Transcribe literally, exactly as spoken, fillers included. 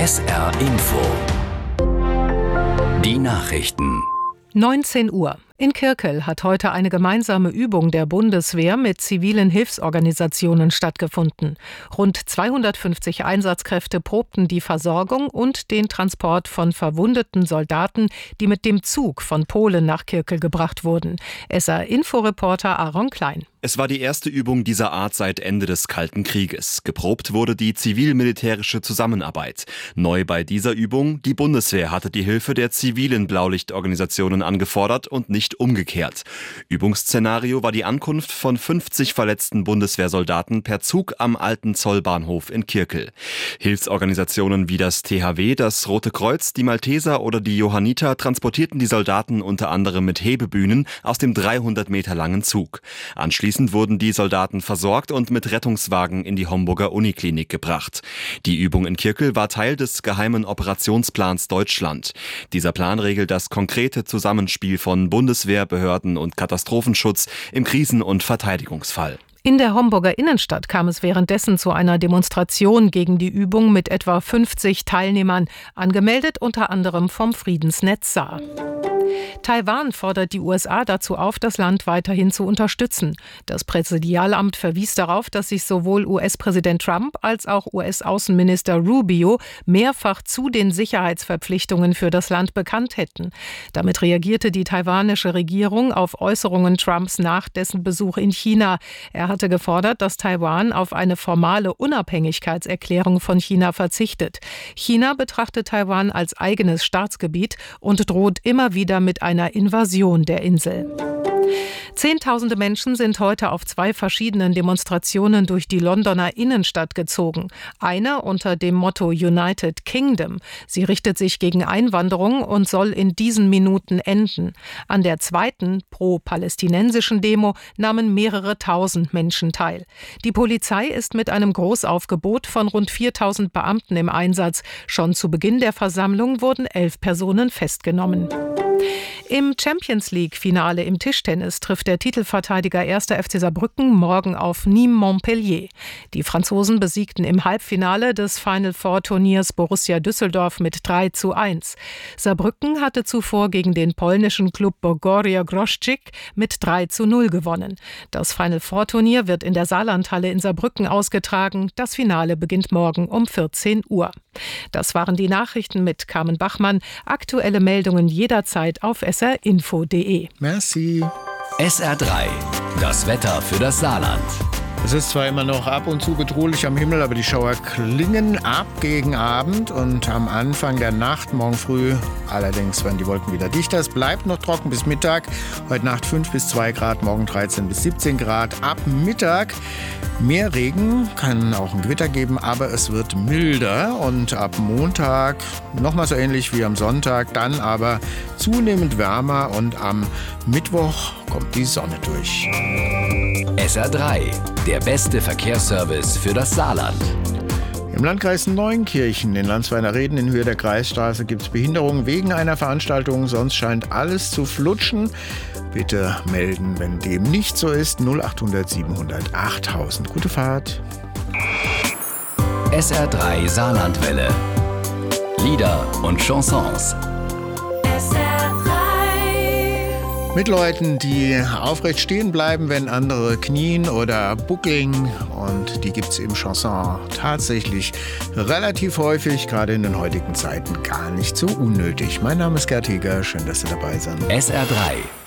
S R Info. Die Nachrichten. neunzehn Uhr. In Kirkel hat heute eine gemeinsame Übung der Bundeswehr mit zivilen Hilfsorganisationen stattgefunden. Rund zweihundertfünfzig Einsatzkräfte probten die Versorgung und den Transport von verwundeten Soldaten, die mit dem Zug von Polen nach Kirkel gebracht wurden. S R-Inforeporter Aaron Klein. Es war die erste Übung dieser Art seit Ende des Kalten Krieges. Geprobt wurde die zivil-militärische Zusammenarbeit. Neu bei dieser Übung: die Bundeswehr hatte die Hilfe der zivilen Blaulichtorganisationen angefordert und nicht umgekehrt. Übungsszenario war die Ankunft von fünfzig verletzten Bundeswehrsoldaten per Zug am alten Zollbahnhof in Kirkel. Hilfsorganisationen wie das T H W, das Rote Kreuz, die Malteser oder die Johanniter transportierten die Soldaten unter anderem mit Hebebühnen aus dem dreihundert Meter langen Zug. Anschließend wurden die Soldaten versorgt und mit Rettungswagen in die Homburger Uniklinik gebracht. Die Übung in Kirkel war Teil des geheimen Operationsplans Deutschland. Dieser Plan regelt das konkrete Zusammenspiel von Bundeswehr, Behörden und Katastrophenschutz im Krisen- und Verteidigungsfall. In der Homburger Innenstadt kam es währenddessen zu einer Demonstration gegen die Übung mit etwa fünfzig Teilnehmern, angemeldet unter anderem vom Friedensnetz Saar. Taiwan fordert die U S A dazu auf, das Land weiterhin zu unterstützen. Das Präsidialamt verwies darauf, dass sich sowohl U S-Präsident Trump als auch U S-Außenminister Rubio mehrfach zu den Sicherheitsverpflichtungen für das Land bekannt hätten. Damit reagierte die taiwanische Regierung auf Äußerungen Trumps nach dessen Besuch in China. Er hatte gefordert, dass Taiwan auf eine formale Unabhängigkeitserklärung von China verzichtet. China betrachtet Taiwan als eigenes Staatsgebiet und droht immer wieder mit einer Invasion der Insel. Zehntausende Menschen sind heute auf zwei verschiedenen Demonstrationen durch die Londoner Innenstadt gezogen. Eine unter dem Motto United Kingdom. Sie richtet sich gegen Einwanderung und soll in diesen Minuten enden. An der zweiten pro-palästinensischen Demo nahmen mehrere tausend Menschen teil. Die Polizei ist mit einem Großaufgebot von rund viertausend Beamten im Einsatz. Schon zu Beginn der Versammlung wurden elf Personen festgenommen. Im Champions-League-Finale im Tischtennis trifft der Titelverteidiger erster F C Saarbrücken morgen auf Nîmes Montpellier. Die Franzosen besiegten im Halbfinale des Final-Four-Turniers Borussia Düsseldorf mit drei zu eins. Saarbrücken hatte zuvor gegen den polnischen Klub Bogoria Groszczyk mit drei zu null gewonnen. Das Final-Four-Turnier wird in der Saarlandhalle in Saarbrücken ausgetragen. Das Finale beginnt morgen um vierzehn Uhr. Das waren die Nachrichten mit Carmen Bachmann. Aktuelle Meldungen jederzeit auf S R info punkt de. Merci. S R drei. Das Wetter für das Saarland. Es ist zwar immer noch ab und zu bedrohlich am Himmel, aber die Schauer klingen ab gegen Abend und am Anfang der Nacht, morgen früh, allerdings werden die Wolken wieder dichter. Es bleibt noch trocken bis Mittag. Heute Nacht fünf bis zwei Grad, morgen dreizehn bis siebzehn Grad. Ab Mittag mehr Regen, kann auch ein Gewitter geben, aber es wird milder. Und ab Montag nochmal so ähnlich wie am Sonntag, dann aber zunehmend wärmer und am Mittwoch kommt die Sonne durch. S R drei. Der beste Verkehrsservice für das Saarland. Im Landkreis Neunkirchen in Landsweiner Reden in Höhe der Kreisstraße gibt es Behinderungen wegen einer Veranstaltung. Sonst scheint alles zu flutschen. Bitte melden, wenn dem nicht so ist. null achthundert siebenhundert achttausend. Gute Fahrt. S R drei Saarlandwelle. Lieder und Chansons. Mit Leuten, die aufrecht stehen bleiben, wenn andere knien oder buckeln. Und die gibt es im Chanson tatsächlich relativ häufig, gerade in den heutigen Zeiten gar nicht so unnötig. Mein Name ist Gerd Heger, schön, dass Sie dabei sind. S R drei.